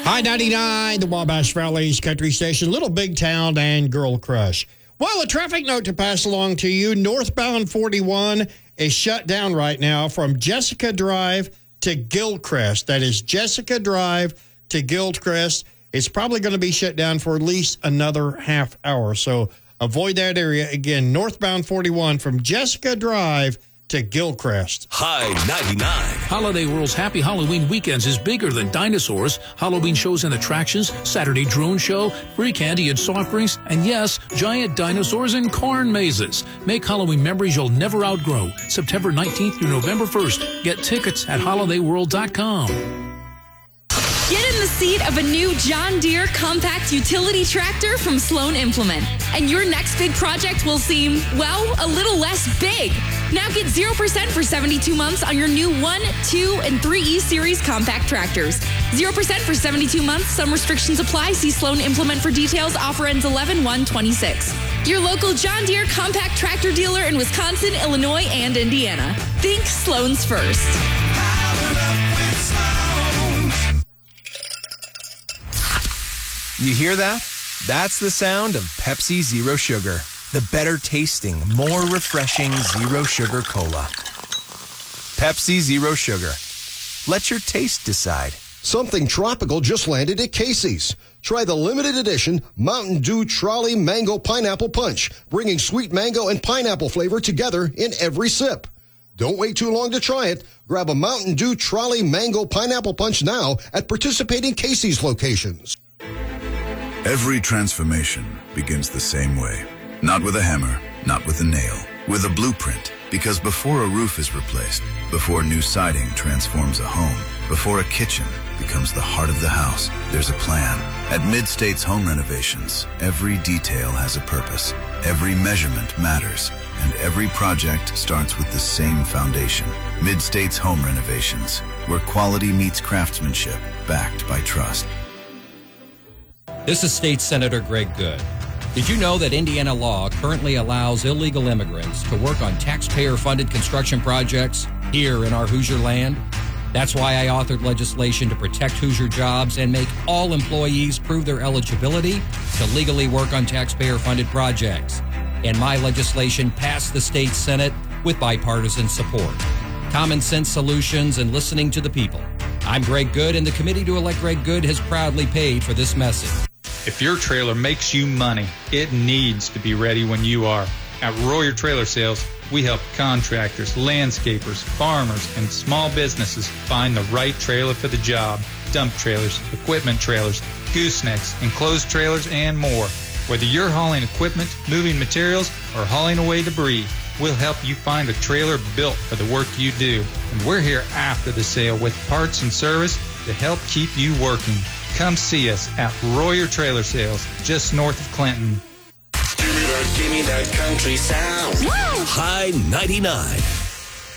High 99, the Wabash Valley's country station, Little Big Town and Girl Crush. Well, a traffic note to pass along to you. Northbound 41 is shut down right now from Jessica Drive to Gilcrest. That is Jessica Drive to Gilcrest. It's probably going to be shut down for at least another half hour. So avoid that area. Again, northbound 41 from Jessica Drive to Gilcrest. High 99. Holiday World's Happy Halloween Weekends is bigger than dinosaurs. Halloween shows and attractions, Saturday drone show, free candy and soft drinks, and yes, giant dinosaurs and corn mazes. Make Halloween memories you'll never outgrow. September 19th through November 1st. Get tickets at holidayworld.com. Get in the seat of a new John Deere compact utility tractor from Sloan Implement, and your next big project will seem, well, a little less big. Now get 0% for 72 months on your new 1, 2, and 3E Series compact tractors. 0% for 72 months. Some restrictions apply. See Sloan Implement for details. Offer ends 11/1/26. Your local John Deere compact tractor dealer in Wisconsin, Illinois, and Indiana. Think Sloan's first. You hear that? That's the sound of Pepsi Zero Sugar. The better tasting, more refreshing Zero Sugar Cola. Pepsi Zero Sugar. Let your taste decide. Something tropical just landed at Casey's. Try the limited edition Mountain Dew Trolley Mango Pineapple Punch, bringing sweet mango and pineapple flavor together in every sip. Don't wait too long to try it. Grab a Mountain Dew Trolley Mango Pineapple Punch now at participating Casey's locations. Every transformation begins the same way. Not with a hammer, not with a nail, with a blueprint. Because before a roof is replaced, before new siding transforms a home, before a kitchen becomes the heart of the house, there's a plan. At Mid-States Home Renovations, every detail has a purpose. Every measurement matters. And every project starts with the same foundation. Mid-States Home Renovations, where quality meets craftsmanship, backed by trust. This is State Senator Greg Good. Did you know that Indiana law currently allows illegal immigrants to work on taxpayer-funded construction projects here in our Hoosier land? That's why I authored legislation to protect Hoosier jobs and make all employees prove their eligibility to legally work on taxpayer-funded projects. And my legislation passed the state Senate with bipartisan support. Common sense solutions and listening to the people. I'm Greg Good, and the committee to elect Greg Good has proudly paid for this message. If your trailer makes you money, it needs to be ready when you are. At Royer Trailer Sales, we help contractors, landscapers, farmers, and small businesses find the right trailer for the job. Dump trailers, equipment trailers, goosenecks, enclosed trailers, and more. Whether you're hauling equipment, moving materials, or hauling away debris, we'll help you find a trailer built for the work you do. And we're here after the sale with parts and service to help keep you working. Come see us at Royer Trailer Sales, just north of Clinton. Give me that country sound. Woo! High 99.